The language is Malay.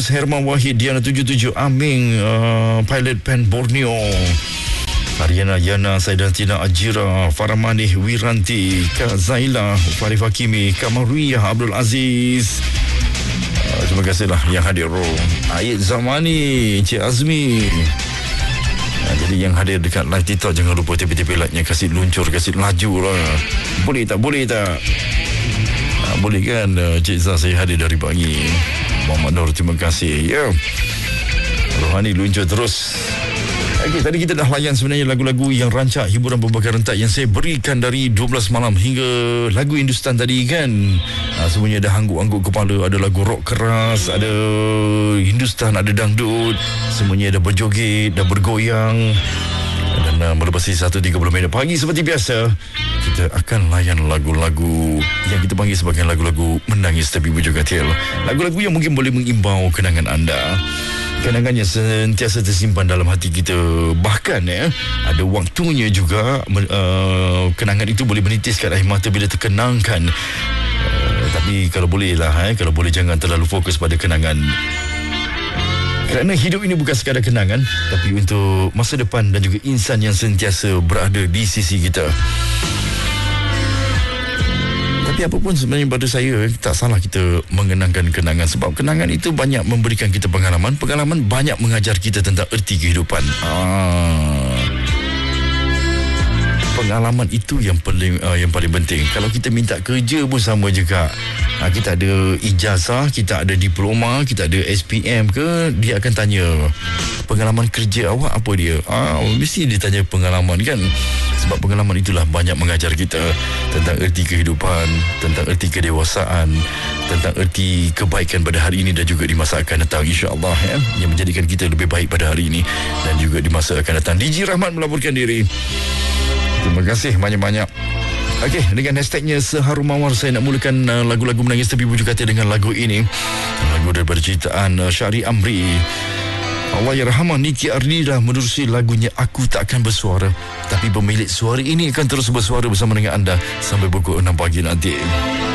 Firdaus, Herman Wahid, Diana 77, Aming, Pilot Pen Borneo, Ariana Yana, Saidatina Ajira, Faramanih Wiranti, Kak Zaila, Farif Hakimi, Kak Marwiyah, Abdul Aziz. Terima kasihlah yang hadir. Aid Zamani, Encik Azmi. Jadi yang hadir dekat live TikTok, jangan lupa tepi-tepi like-nya, kasih luncur, kasih laju lah. Boleh tak? Boleh tak? Boleh kan? Cik Zah, saya hadir dari pagi. Muhammad Nur, terima kasih. Ya, Rohani luncur terus. Okey, tadi kita dah layan sebenarnya lagu-lagu yang rancak hiburan berbagai rentak yang saya berikan dari 12 malam hingga lagu Hindustan tadi kan. Semuanya ada hangguk-hangguk kepala, ada lagu rock keras, ada Hindustan, ada dangdut. Semuanya ada berjoget dan bergoyang. Dan melepasi 1.30 minit pagi seperti biasa, kita akan layan lagu-lagu yang kita panggil sebagai lagu-lagu menangis tapi berjoget. Lagu-lagu yang mungkin boleh mengimbau kenangan anda, kenangan yang sentiasa tersimpan dalam hati kita. Bahkan ada waktunya juga kenangan itu boleh menitiskan air mata bila terkenangkan. Tapi kalau boleh lah, kalau boleh jangan terlalu fokus pada kenangan. Kerana hidup ini bukan sekadar kenangan, tapi untuk masa depan dan juga insan yang sentiasa berada di sisi kita. Tapi apapun sebenarnya pada saya, tak salah kita mengenangkan kenangan. Sebab kenangan itu banyak memberikan kita pengalaman. Pengalaman banyak mengajar kita tentang erti kehidupan. Pengalaman itu yang paling penting. Kalau kita minta kerja pun sama juga. Kita ada ijazah, kita ada diploma, kita ada SPM ke, dia akan tanya pengalaman kerja awak apa dia. Mesti dia tanya pengalaman kan. Sebab pengalaman itulah banyak mengajar kita tentang erti kehidupan, tentang erti kedewasaan, tentang erti kebaikan pada hari ini dan juga di masa akan datang, insya-Allah, yang menjadikan kita lebih baik pada hari ini dan juga di masa akan datang. DJ Rahmat melaporkan diri. Terima kasih banyak-banyak. Okey, dengan hashtagnya Seharum Mawar, saya nak mulakan lagu-lagu menangis tapi bujuk hati dengan lagu ini. Lagu daripada ciptaan Syahri Amri. Allahyarhamah, Niki Ardila menerusi lagunya Aku Takkan Bersuara. Tapi pemilik suara ini akan terus bersuara bersama dengan anda sampai pukul 6 pagi nanti.